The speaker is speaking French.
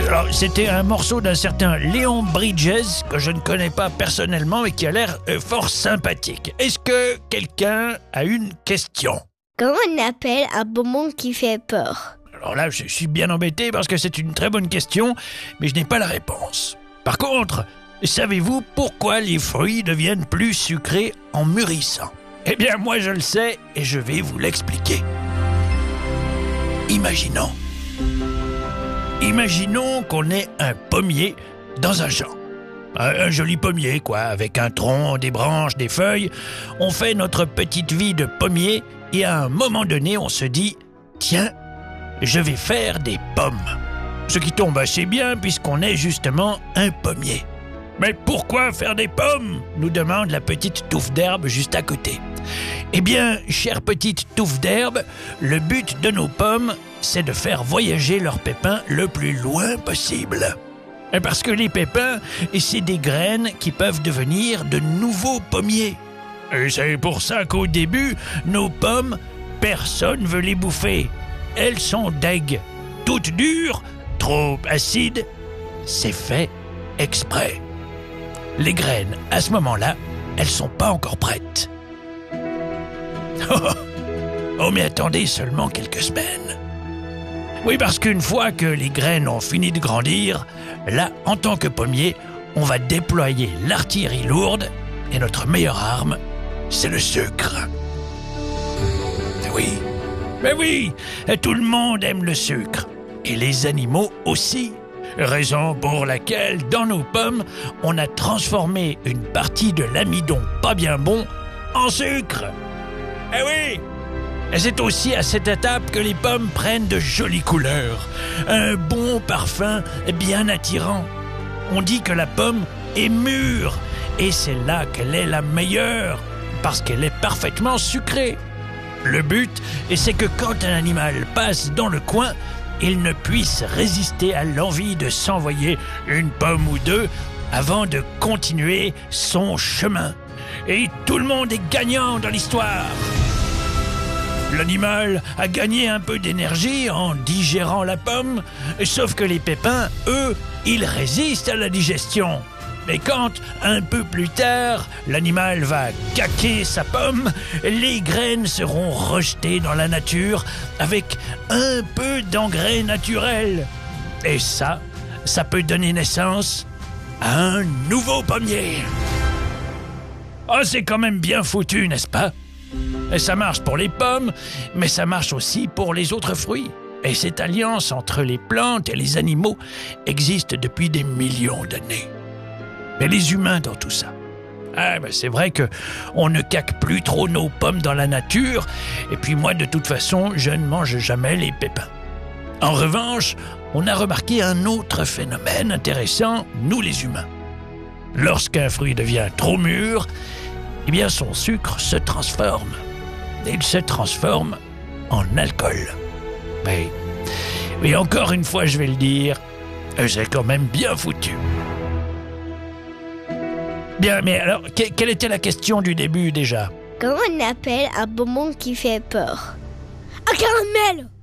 Alors, c'était un morceau d'un certain Léon Bridges, que je ne connais pas personnellement et qui a l'air fort sympathique. Est-ce que quelqu'un a une question? Comment on appelle un bonbon qui fait peur? Alors là, je suis bien embêté parce que c'est une très bonne question, mais je n'ai pas la réponse. Par contre, savez-vous pourquoi les fruits deviennent plus sucrés en mûrissant? Eh bien, moi je le sais et je vais vous l'expliquer. Imaginons qu'on ait un pommier dans un champ. Un joli pommier, quoi, avec un tronc, des branches, des feuilles. On fait notre petite vie de pommier et à un moment donné, on se dit « Tiens, je vais faire des pommes ». Ce qui tombe assez bien puisqu'on est justement un pommier. Mais pourquoi faire des pommes? Nous demande la petite touffe d'herbe juste à côté. Eh bien, chère petite touffe d'herbe, le but de nos pommes, c'est de faire voyager leurs pépins le plus loin possible. Parce que les pépins, c'est des graines qui peuvent devenir de nouveaux pommiers. Et c'est pour ça qu'au début, nos pommes, personne veut les bouffer. Elles sont dègues, toutes dures, trop acides. C'est fait exprès. Les graines, à ce moment-là, elles sont pas encore prêtes. Oh, mais attendez seulement quelques semaines. Oui, parce qu'une fois que les graines ont fini de grandir, là, en tant que pommier, on va déployer l'artillerie lourde et notre meilleure arme, c'est le sucre. Oui, mais oui, tout le monde aime le sucre. Et les animaux aussi. Raison pour laquelle, dans nos pommes, on a transformé une partie de l'amidon pas bien bon en sucre. Eh oui! Et c'est aussi à cette étape que les pommes prennent de jolies couleurs, un bon parfum bien attirant. On dit que la pomme est mûre, et c'est là qu'elle est la meilleure, parce qu'elle est parfaitement sucrée. Le but, c'est que quand un animal passe dans le coin, il ne puisse résister à l'envie de s'envoyer une pomme ou deux avant de continuer son chemin. Et tout le monde est gagnant dans l'histoire. L'animal a gagné un peu d'énergie en digérant la pomme, sauf que les pépins, eux, ils résistent à la digestion. Mais quand, un peu plus tard, l'animal va caquer sa pomme, les graines seront rejetées dans la nature avec un peu d'engrais naturel. Et ça peut donner naissance à un nouveau pommier. Oh, c'est quand même bien foutu, n'est-ce pas? Et ça marche pour les pommes, mais ça marche aussi pour les autres fruits. Et cette alliance entre les plantes et les animaux existe depuis des millions d'années. Mais les humains dans tout ça. C'est vrai qu'on ne caque plus trop nos pommes dans la nature, et puis moi, de toute façon, je ne mange jamais les pépins. En revanche, on a remarqué un autre phénomène intéressant, nous les humains. Lorsqu'un fruit devient trop mûr, eh bien son sucre se transforme. Et il se transforme en alcool. Mais encore une fois, je vais le dire, c'est quand même bien foutu. Bien, mais alors, quelle était la question du début déjà? Comment on appelle un bonbon qui fait peur? Un caramel!